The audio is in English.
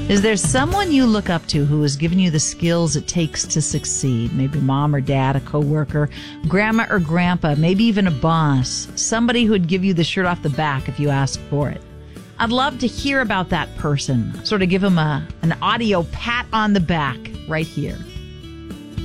Is there someone you look up to who has given you the skills it takes to succeed? Maybe mom or dad, a coworker, grandma or grandpa, maybe even a boss. Somebody who would give you the shirt off the back if you asked for it. I'd love to hear about that person. Sort of give them an audio pat on the back right here.